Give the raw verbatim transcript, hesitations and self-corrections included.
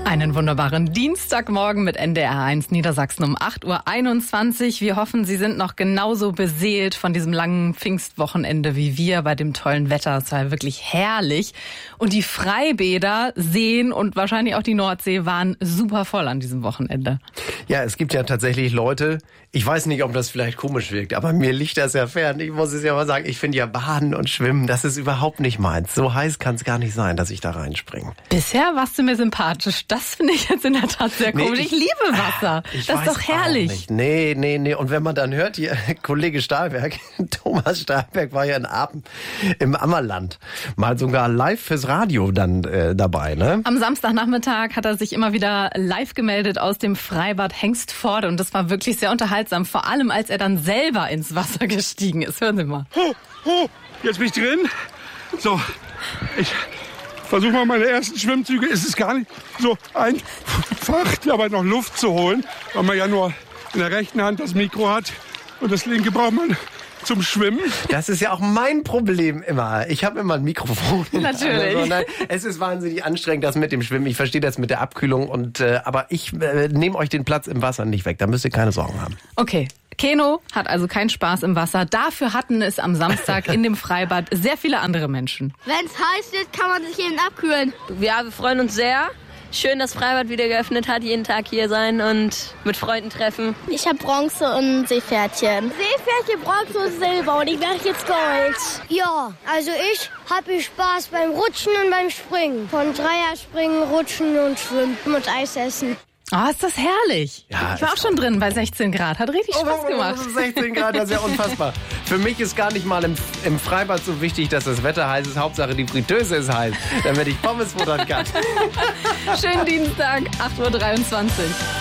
Einen wunderbaren Dienstagmorgen mit N D R eins Niedersachsen um acht Uhr einundzwanzig. Wir hoffen, Sie sind noch genauso beseelt von diesem langen Pfingstwochenende wie wir bei dem tollen Wetter. Es war wirklich herrlich. Und die Freibäder, Seen und wahrscheinlich auch die Nordsee waren super voll an diesem Wochenende. Ja, es gibt ja tatsächlich Leute, ich weiß nicht, ob das vielleicht komisch wirkt, aber mir liegt das ja fern. Ich muss es ja mal sagen, ich finde ja Baden und Schwimmen, das ist überhaupt nicht meins. So heiß kann es gar nicht sein, dass ich da reinspringe. Bisher warst du mir sympathisch. Das finde ich jetzt in der Tat sehr komisch. Nee, ich, ich liebe Wasser. Ich das ist doch herrlich. Nicht. Nee, nee, nee. Und wenn man dann hört, hier, Kollege Stahlberg, Thomas Stahlberg war ja in Apen im Ammerland. Mal sogar live fürs Radio dann äh, dabei, ne? Am Samstagnachmittag hat er sich immer wieder live gemeldet aus dem Freibad Hengstforde. Und das war wirklich sehr unterhaltsam. Vor allem, als er dann selber ins Wasser gestiegen ist. Hören Sie mal. Huh, huh. Jetzt bin ich drin. So, ich versuche mal meine ersten Schwimmzüge. Es ist gar nicht so einfach, dabei noch Luft zu holen, weil man ja nur in der rechten Hand das Mikro hat und das linke braucht man zum Schwimmen. Das ist ja auch mein Problem immer. Ich habe immer ein Mikrofon. Natürlich. Also, nein, es ist wahnsinnig anstrengend, das mit dem Schwimmen. Ich verstehe das mit der Abkühlung. Und äh, aber ich äh, nehme euch den Platz im Wasser nicht weg. Da müsst ihr keine Sorgen haben. Okay. Keno hat also keinen Spaß im Wasser. Dafür hatten es am Samstag in dem Freibad sehr viele andere Menschen. Wenn es heiß wird, kann man sich eben abkühlen. Ja, wir freuen uns sehr. Schön, dass Freibad wieder geöffnet hat, jeden Tag hier sein und mit Freunden treffen. Ich habe Bronze und Seepferdchen. Seepferdchen, Bronze und Silber und ich mache jetzt Gold. Ja, also ich habe Spaß beim Rutschen und beim Springen. Von Dreierspringen, Rutschen und Schwimmen und Eis essen. Ah, oh, ist das herrlich. Ja, ich war auch schon drin bei sechzehn Grad. Hat richtig oh, Spaß gemacht. sechzehn Grad, das ist ja unfassbar. Für mich ist gar nicht mal im, im Freibad so wichtig, dass das Wetter heiß ist. Hauptsache die Fritteuse ist heiß, damit ich Pommes futtern kann. Schönen Dienstag, acht Uhr dreiundzwanzig.